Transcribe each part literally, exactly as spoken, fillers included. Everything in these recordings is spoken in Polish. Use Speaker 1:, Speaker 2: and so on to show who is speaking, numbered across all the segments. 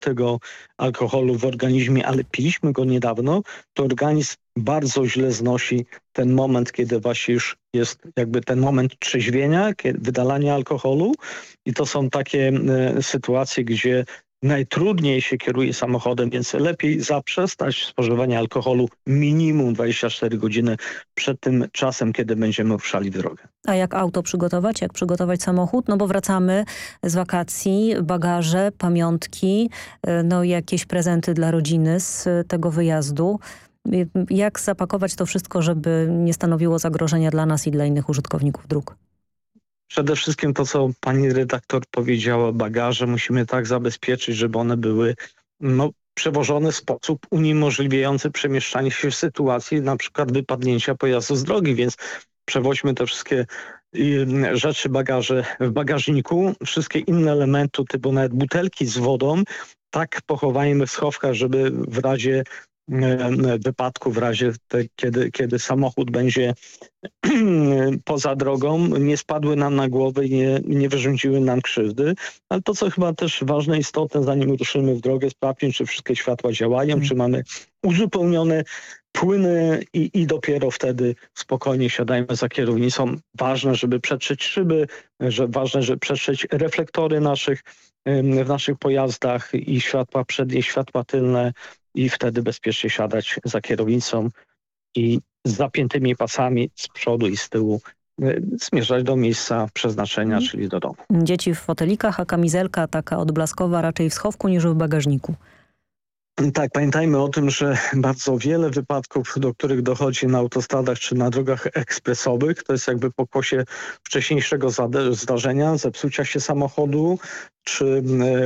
Speaker 1: tego alkoholu w organizmie, ale piliśmy go niedawno, to organizm bardzo źle znosi ten moment, kiedy właśnie już jest jakby ten moment trzeźwienia, kiedy wydalania alkoholu i to są takie e, sytuacje, gdzie najtrudniej się kieruje samochodem, więc lepiej zaprzestać spożywania alkoholu minimum dwadzieścia cztery godziny przed tym czasem, kiedy będziemy ruszali w drogę.
Speaker 2: A jak auto przygotować? Jak przygotować samochód? No bo wracamy z wakacji, bagaże, pamiątki, no jakieś prezenty dla rodziny z tego wyjazdu. Jak zapakować to wszystko, żeby nie stanowiło zagrożenia dla nas i dla innych użytkowników dróg?
Speaker 1: Przede wszystkim to, co pani redaktor powiedziała, bagaże musimy tak zabezpieczyć, żeby one były no, przewożone w sposób uniemożliwiający przemieszczanie się w sytuacji na przykład wypadnięcia pojazdu z drogi, więc przewoźmy te wszystkie rzeczy, bagaże w bagażniku, wszystkie inne elementy typu nawet butelki z wodą, tak pochowajmy w schowkach, żeby w razie wypadku, w razie te, kiedy, kiedy samochód będzie poza drogą, nie spadły nam na głowę i nie, nie wyrządziły nam krzywdy. Ale to, co chyba też ważne, istotne, zanim ruszymy w drogę, sprawdźmy, czy wszystkie światła działają, hmm. czy mamy uzupełnione płyny i, i dopiero wtedy spokojnie siadajmy za kierownicą. Ważne, żeby przetrzeć szyby, że ważne, żeby przetrzeć reflektory naszych, w naszych pojazdach i światła przednie, światła tylne, i wtedy bezpiecznie siadać za kierownicą i z zapiętymi pasami z przodu i z tyłu zmierzać do miejsca przeznaczenia, hmm. czyli do domu.
Speaker 2: Dzieci w fotelikach, a kamizelka taka odblaskowa raczej w schowku niż w bagażniku.
Speaker 1: Tak, pamiętajmy o tym, że bardzo wiele wypadków, do których dochodzi na autostradach czy na drogach ekspresowych, to jest jakby pokłosie wcześniejszego zdarzenia, zepsucia się samochodu czy,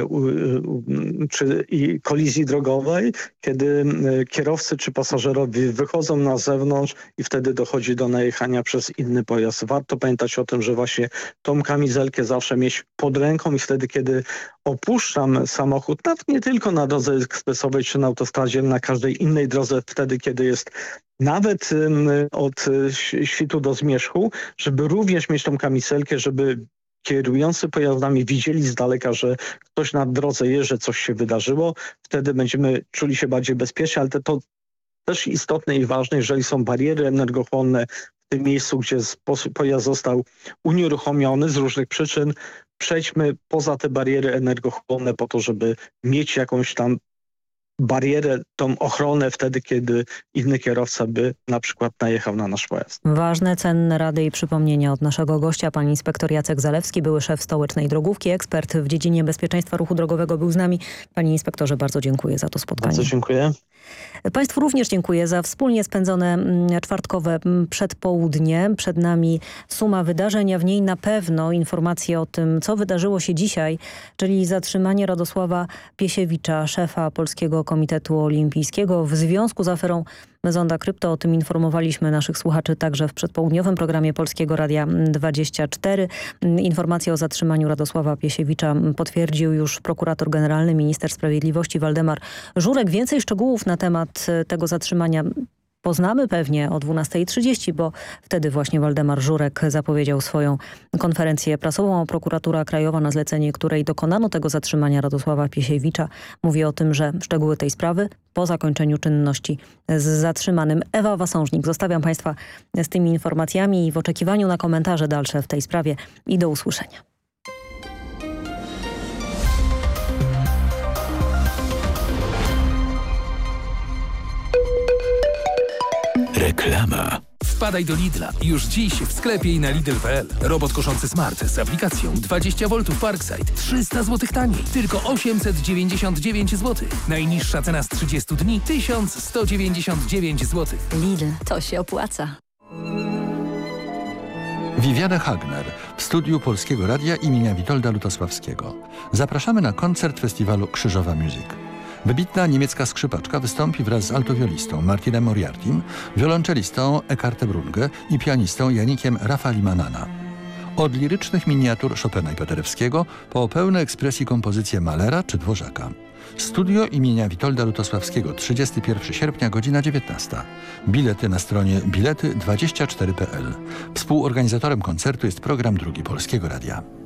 Speaker 1: czy i kolizji drogowej, kiedy kierowcy czy pasażerowie wychodzą na zewnątrz i wtedy dochodzi do najechania przez inny pojazd. Warto pamiętać o tym, że właśnie tą kamizelkę zawsze mieć pod ręką i wtedy, kiedy opuszczam samochód, nawet nie tylko na drodze ekspresowej czy na autostradzie, ale na każdej innej drodze, wtedy, kiedy jest nawet um, od świtu do zmierzchu, żeby również mieć tą kamizelkę, żeby kierujący pojazdami widzieli z daleka, że ktoś na drodze jest, że coś się wydarzyło. Wtedy będziemy czuli się bardziej bezpiecznie, ale to, to też istotne i ważne, jeżeli są bariery energochłonne w tym miejscu, gdzie pojazd został unieruchomiony z różnych przyczyn, przejdźmy poza te bariery energochłonne po to, żeby mieć jakąś tam barierę, tą ochronę wtedy, kiedy inny kierowca by na przykład najechał na nasz pojazd.
Speaker 2: Ważne, cenne rady i przypomnienia od naszego gościa. Pan inspektor Jacek Zalewski, były szef stołecznej drogówki, ekspert w dziedzinie bezpieczeństwa ruchu drogowego był z nami. Panie inspektorze, bardzo dziękuję za to spotkanie.
Speaker 1: Bardzo dziękuję.
Speaker 2: Państwu również dziękuję za wspólnie spędzone czwartkowe przedpołudnie. Przed nami suma wydarzeń, a w niej na pewno informacje o tym, co wydarzyło się dzisiaj, czyli zatrzymanie Radosława Piesiewicza, szefa Polskiego Komitetu Olimpijskiego w związku z aferą Zonda Krypto. O tym informowaliśmy naszych słuchaczy także w przedpołudniowym programie Polskiego Radia dwadzieścia cztery. Informację o zatrzymaniu Radosława Piesiewicza potwierdził już prokurator generalny, minister sprawiedliwości Waldemar Żurek. Więcej szczegółów na temat tego zatrzymania poznamy pewnie o dwunastej trzydzieści, bo wtedy właśnie Waldemar Żurek zapowiedział swoją konferencję prasową. Prokuratura Krajowa, na zlecenie której dokonano tego zatrzymania Radosława Piesiewicza, mówi o tym, że szczegóły tej sprawy po zakończeniu czynności z zatrzymanym. Ewa Wasążnik. Zostawiam Państwa z tymi informacjami i w oczekiwaniu na komentarze dalsze w tej sprawie i do usłyszenia.
Speaker 3: Reklama. Wpadaj do Lidla. Już dziś w sklepie i na Lidl kropka p l. Robot koszący Smart z aplikacją dwadzieścia woltów Parkside. trzysta złotych taniej. Tylko osiemset dziewięćdziesiąt dziewięć złotych. Najniższa cena z trzydziestu dni tysiąc sto dziewięćdziesiąt dziewięć złotych.
Speaker 2: Lidl. To się opłaca.
Speaker 4: Viviane Hagner w studiu Polskiego Radia imienia Witolda Lutosławskiego. Zapraszamy na koncert festiwalu Krzyżowa Music. Wybitna niemiecka skrzypaczka wystąpi wraz z altowiolistą Martinem Moriartim, wiolonczelistą Eckartem Brunge i pianistą Janikiem Rafali-Manana. Od lirycznych miniatur Chopina i Paderewskiego po pełne ekspresji kompozycje Mahlera czy Dworzaka. Studio imienia Witolda Lutosławskiego, trzydziestego pierwszego sierpnia, godzina dziewiętnasta. Bilety na stronie bilety dwadzieścia cztery kropka p l. Współorganizatorem koncertu jest program Drugi Polskiego Radia.